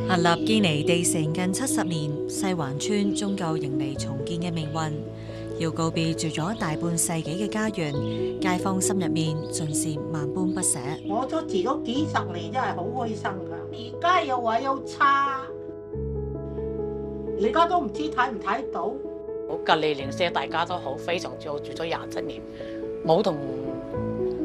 屹立堅尼地城近70年，西環村終究迎嚟重建嘅命運，要告別住咗大半世紀嘅家園，街坊心入面盡是萬般不捨。 我都住咗幾十年，真係好開心㗎。而家又話有差，而家都唔知睇唔睇到。 我隔離鄰舍大家都好，非常之好，住咗27年，冇同